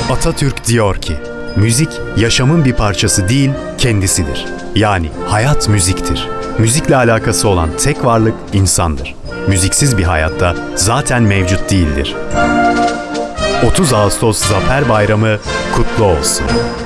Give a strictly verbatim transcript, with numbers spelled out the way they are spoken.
Atatürk diyor ki, müzik yaşamın bir parçası değil, kendisidir. Yani hayat müziktir. Müzikle alakası olan tek varlık insandır. Müziksiz bir hayatta zaten mevcut değildir. otuz Ağustos Zafer Bayramı kutlu olsun.